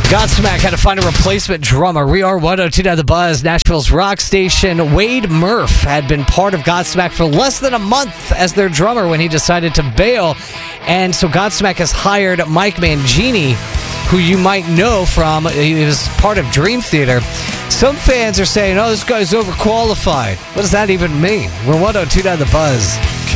Godsmack had to find a replacement drummer. We are 102.9 The Buzz, Nashville's rock station. Wade Murph had been part of Godsmack for less than a month as their drummer when he decided to bail. And so Godsmack has hired Mike Mangini, who you might know from, he was part of Dream Theater. Some fans are saying, oh, this guy's overqualified. What does that even mean? We're 102.9 The Buzz.